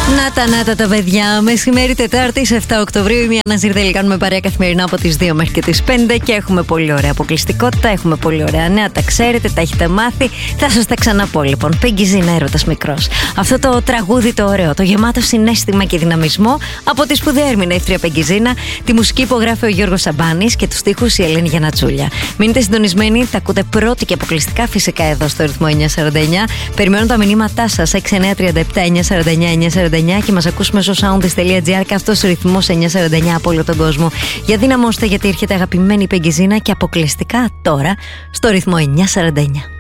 Να τα παιδιά, μεσημέρι Τετάρτη 7 Οκτωβρίου. Μια Ναζίρδελη κάνουμε παρέα καθημερινά από τις 2 μέχρι και τις 5 και έχουμε πολύ ωραία αποκλειστικότητα, έχουμε πολύ ωραία νέα, τα ξέρετε, τα έχετε μάθει. Θα σας τα ξαναπώ λοιπόν. Πέγγιζίνα, έρωτας μικρός. Αυτό το τραγούδι το ωραίο, το γεμάτο συναίσθημα και δυναμισμό από τη σπουδαία ερμηνεύτρια Πέγγιζίνα. Τη μουσική υπογράφει ο Γιώργος Σαμπάνης και τους στίχους η Ελένη Γιαννατσούλια. Μείνετε συντονισμένοι, θα ακούτε πρώτη και αποκλειστικά φυσικά εδώ στο ρυθμό 949. Περιμένω τα μηνύματά σας 6937 949 949 και μας ακούσουμε στο soundis.gr και αυτός ο ρυθμός 949 από όλο τον κόσμο. Για δυναμώστε γιατί έρχεται αγαπημένη Πέγγιζίνα και αποκλειστικά τώρα στο ρυθμό 949.